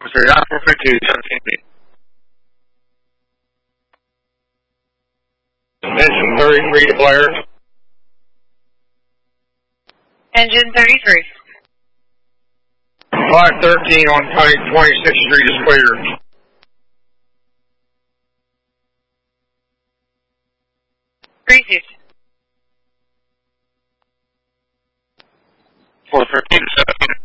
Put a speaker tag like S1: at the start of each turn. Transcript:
S1: Sorry, 452, 17 Engine 33 to Blair.
S2: Engine 33.
S1: 513 on 26th Street is clear.
S2: Received.